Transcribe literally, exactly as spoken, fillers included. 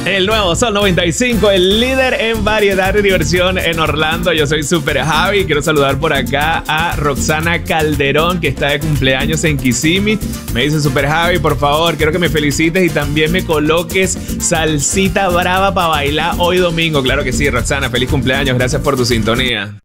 El nuevo Sol noventa y cinco, el líder en variedad y diversión en Orlando. Yo soy Super Javi. Quiero saludar por acá a Roxana Calderón, que está de cumpleaños en Kissimmee. Me dice: Super Javi, por favor, quiero que me felicites y también me coloques salsita brava para bailar hoy domingo. Claro que sí, Roxana, feliz cumpleaños. Gracias por tu sintonía.